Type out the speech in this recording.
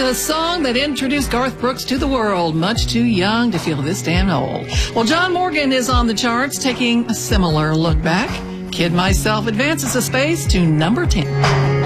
the song that introduced Garth Brooks to the world, Much Too Young to Feel This Damn Old. Well, John Morgan is on the charts, taking a similar look back. Kid Myself advances a space to number 10.